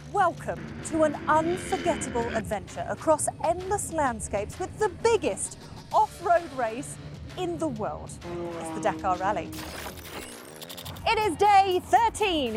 Welcome to an unforgettable adventure across endless landscapes with the biggest off-road race in the world. It's the Dakar Rally. It is day 13